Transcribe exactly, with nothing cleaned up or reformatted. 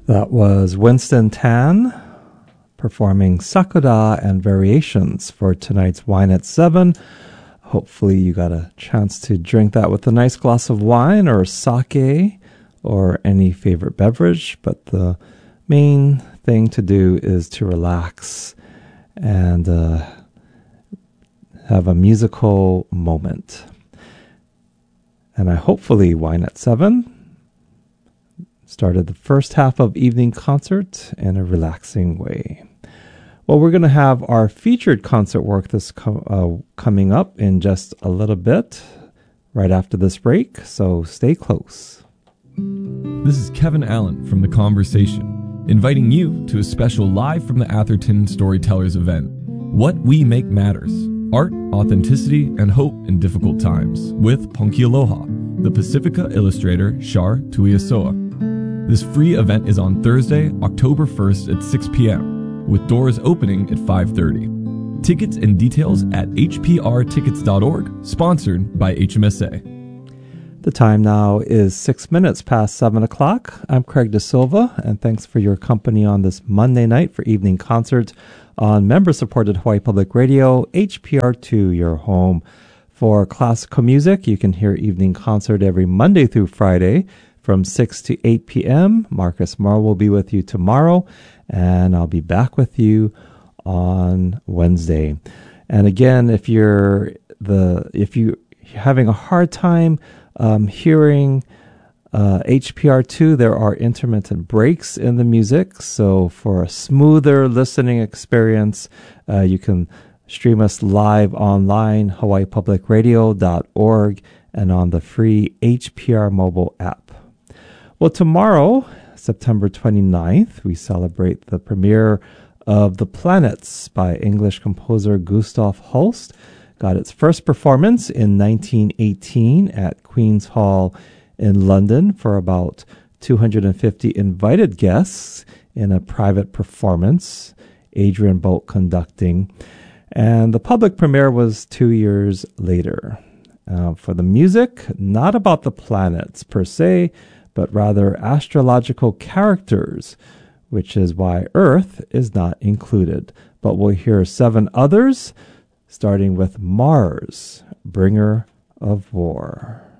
That was Winston Tan performing Sakura and Variations for tonight's Wine at seven. Hopefully you got a chance to drink that with a nice glass of wine or sake or any favorite beverage. But the main thing to do is to relax and uh, have a musical moment. And I hopefully Wine at seven started the first half of evening concert in a relaxing way. Well, we're going to have our featured concert work this co- uh, coming up in just a little bit, right after this break, so stay close. This is Kevin Allen from The Conversation, inviting you to a special Live from the Atherton Storytellers event, What We Make Matters, Art, Authenticity, and Hope in Difficult Times, with Ponki Aloha, the Pacifica illustrator Shar Tuiasoa. This free event is on Thursday, October first at six p.m., with doors opening at five thirty. Tickets and details at h p r tickets dot org, sponsored by H M S A. The time now is six minutes past seven o'clock. I'm Craig De Silva, and thanks for your company on this Monday night for evening concert on member-supported Hawaii Public Radio, H P R two, your home for classical music. You can hear evening concert every Monday through Friday from six to eight p.m. Marcus Marr will be with you tomorrow, and I'll be back with you on Wednesday. And again, if you're the if you're having a hard time um, hearing uh, H P R two, there are intermittent breaks in the music. So for a smoother listening experience, uh, you can stream us live online, hawaii public radio dot org, and on the free H P R mobile app. Well, tomorrow, September twenty-ninth, we celebrate the premiere of The Planets by English composer Gustav Holst. Got its first performance in nineteen eighteen at Queen's Hall in London for about two hundred fifty invited guests in a private performance, Adrian Bolt conducting. And the public premiere was two years later. Uh, for the music, not about the planets per se, but rather astrological characters, which is why Earth is not included. But we'll hear seven others, starting with Mars, Bringer of War.